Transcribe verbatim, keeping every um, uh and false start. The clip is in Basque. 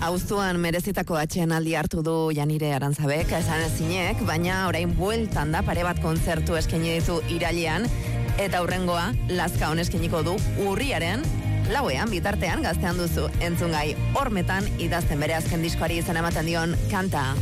Auzoan merezitako atsedenaldi hartu du Janire Arantzabek, esan ezinek, baina orain bueltan da pare bat kontzertu eskaini ditu irailean, eta hurrengoa Lazka on eskainiko du urriaren lauean, bitartean gaztean duzu entzungai hormetan idazten bere azken diskoari izan ematen dion kanta.